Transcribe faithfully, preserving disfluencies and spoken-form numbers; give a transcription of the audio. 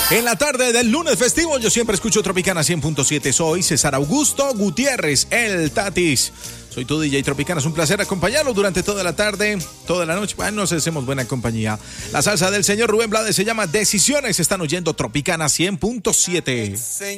En la tarde del lunes festivo, yo siempre escucho Tropicana cien punto siete. Soy César Augusto Gutiérrez, el Tatis. Soy tu D J Tropicana. Es un placer acompañarlo durante toda la tarde, toda la noche. Bueno, nos hacemos buena compañía. La salsa del señor Rubén Blades se llama Decisiones. Están oyendo Tropicana cien punto siete.